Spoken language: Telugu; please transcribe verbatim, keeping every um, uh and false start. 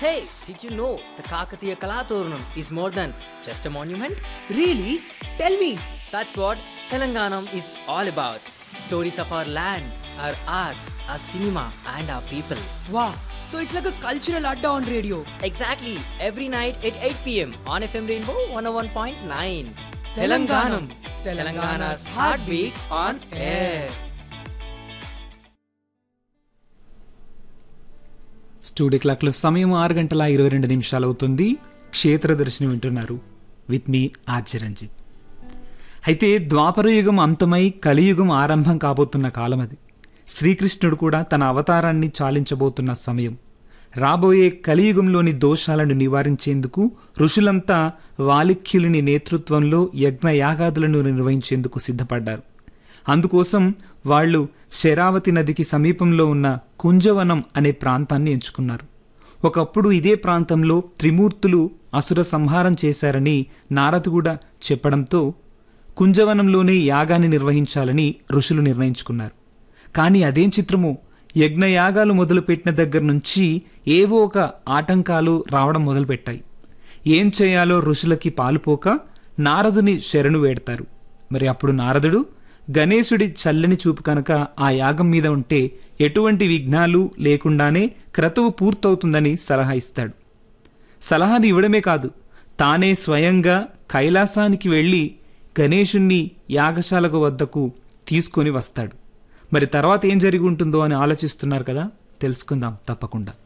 Hey, did you know the Kakatiya Kalaturnam is more than just a monument? Really? Tell me. That's what Telanganam is all about. Stories of our land, our art, our cinema and our people. Wow. So it's like a cultural adda on radio. Exactly. Every night at eight p.m. on F M Rainbow one oh one point nine. Telanganam. Telanganam. Telangana's heartbeat on air. Studio క్లాక్లో సమయం ఆరు గంటల ఇరవై రెండు నిమిషాలు అవుతుంది. క్షేత్ర దర్శనం వింటున్నారు విత్ మీ ఆర్జే రంజిత్. అయితే ద్వాపర యుగం అంతమై కలియుగం ఆరంభం కాబోతున్న కాలం అది. శ్రీకృష్ణుడు కూడా తన అవతారాన్ని చాలించబోతున్న సమయం. రాబోయే కలియుగంలోని దోషాలను నివారించేందుకు ఋషులంతా వాలిఖ్యులని నేతృత్వంలో యజ్ఞయాగాదులను నిర్వహించేందుకు సిద్ధపడ్డారు. అందుకోసం వాళ్ళు శరావతి నదికి సమీపంలో ఉన్న కుంజవనం అనే ప్రాంతాన్ని ఎంచుకున్నారు. ఒకప్పుడు ఇదే ప్రాంతంలో త్రిమూర్తులు అసుర సంహారం చేశారని నారదు కూడా చెప్పడంతో కుంజవనంలోనే యాగాన్ని నిర్వహించాలని ఋషులు నిర్ణయించుకున్నారు. కానీ అదేం చిత్రమో, యజ్ఞయాగాలు మొదలుపెట్టిన దగ్గర నుంచి ఏవో ఒక ఆటంకాలు రావడం మొదలుపెట్టాయి. ఏం చేయాలో ఋషులకి పాలుపోక నారదుని శరణు వేడతారు. మరి అప్పుడు నారదుడు గణేశుడి చల్లని చూపు కనుక ఆ యాగం మీద ఉంటే ఎటువంటి విఘ్నాలు లేకుండానే క్రతువు పూర్తవుతుందని సలహా ఇస్తాడు. సలహాని ఇవ్వడమే కాదు, తానే స్వయంగా కైలాసానికి వెళ్ళి గణేశుణ్ణి యాగశాలకు వద్దకు తీసుకొని వస్తాడు. మరి తర్వాత ఏం జరిగి ఉంటుందో అని ఆలోచిస్తున్నారు కదా, తెలుసుకుందాం తప్పకుండా.